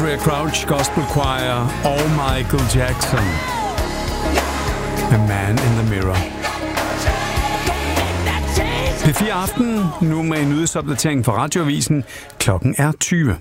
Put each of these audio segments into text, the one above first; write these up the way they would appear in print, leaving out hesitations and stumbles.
Andrea Crouch Gospel Choir og Michael Jackson. A Man in the Mirror. P4 Aften, nu med en nyhedsopdatering fra Radioavisen. Klokken er 20.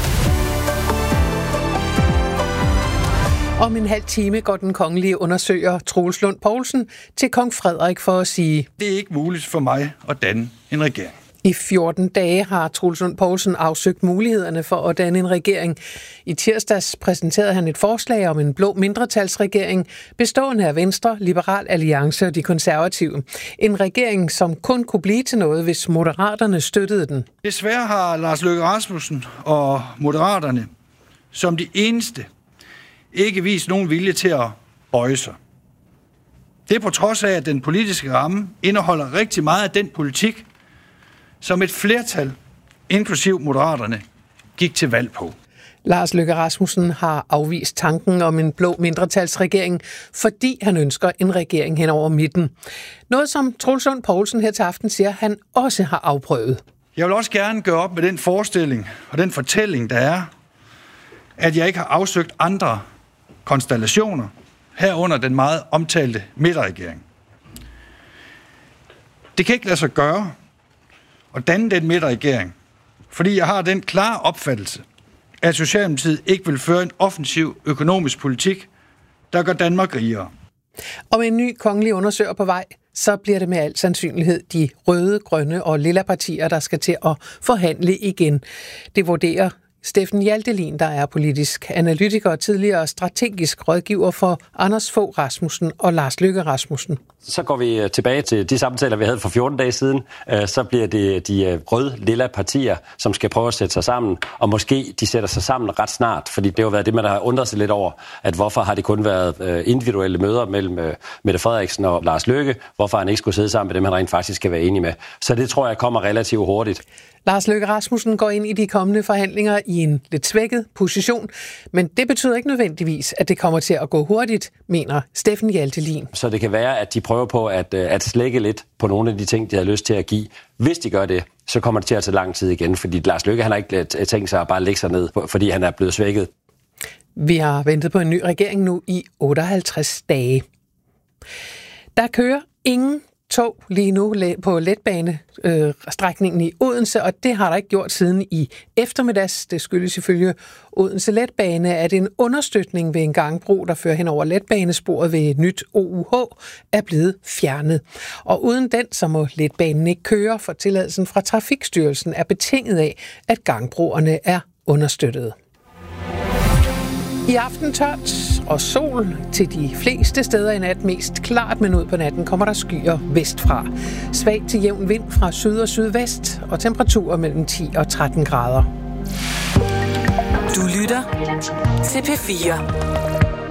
Om en halv time går den kongelige undersøger Troels Lund Poulsen til kong Frederik for at sige: Det er ikke muligt for mig at danne en regering. I 14 dage har Troels Lund Poulsen afsøgt mulighederne for at danne en regering. I tirsdags præsenterede han et forslag om en blå mindretalsregering, bestående af Venstre, Liberal Alliance og de konservative. En regering, som kun kunne blive til noget, hvis Moderaterne støttede den. Desværre har Lars Løkke Rasmussen og Moderaterne som de eneste ikke vist nogen vilje til at bøje sig. Det er på trods af, at den politiske ramme indeholder rigtig meget af den politik, som et flertal, inklusiv Moderaterne, gik til valg på. Lars Løkke Rasmussen har afvist tanken om en blå mindretalsregering, fordi han ønsker en regering hen over midten. Noget, som Troels Lund Poulsen her til aften siger, han også har afprøvet. Jeg vil også gerne gøre op med den forestilling og den fortælling, der er, at jeg ikke har afsøgt andre konstellationer, herunder den meget omtalte midterregering. Det kan ikke lade sig gøre at danne den midterregering, fordi jeg har den klare opfattelse, at Socialdemokratiet ikke vil føre en offensiv økonomisk politik, der gør Danmark rigere. Og med en ny kongelig undersøger på vej, så bliver det med al sandsynlighed de røde, grønne og lilla partier, der skal til at forhandle igen. Det vurderer Steffen Hjaltelin, der er politisk analytiker og tidligere strategisk rådgiver for Anders Fogh Rasmussen og Lars Løkke Rasmussen. Så går vi tilbage til de samtaler, vi havde for 14 dage siden. Så bliver det de røde-lilla partier, som skal prøve at sætte sig sammen, og måske de sætter sig sammen ret snart, fordi det har jo været det, man har undret sig lidt over, at hvorfor har det kun været individuelle møder mellem Mette Frederiksen og Lars Løkke, hvorfor han ikke skulle sidde sammen med dem, han rent faktisk skal være enig med. Så det tror jeg kommer relativt hurtigt. Lars Løkke Rasmussen går ind i de kommende forhandlinger i en lidt svækket position, men det betyder ikke nødvendigvis, at det kommer til at gå hurtigt, mener Steffen Hjaltelin. Så det kan være, at de prøver på at slække lidt på nogle af de ting, de har lyst til at give. Hvis de gør det, så kommer det til at tage lang tid igen, fordi Lars Løkke han har ikke tænkt sig at bare lægge sig ned, fordi han er blevet svækket. Vi har ventet på en ny regering nu i 58 dage. Der kører ingen tog lige nu på letbanestrækningen i Odense, og det har der ikke gjort siden i eftermiddags. Det skyldes ifølge Odense Letbane, at en understøtning ved en gangbro, der fører hen over letbanesporet ved et nyt OUH, er blevet fjernet. Og uden den, så må letbanen ikke køre, for tilladelsen fra Trafikstyrelsen er betinget af, at gangbroerne er understøttet. I aften tørt og sol til de fleste steder i nat, mest klart, men ud på natten kommer der skyer vestfra. Svag til jævn vind fra syd og sydvest, og temperaturer mellem 10 og 13 grader. Du lytter til P4.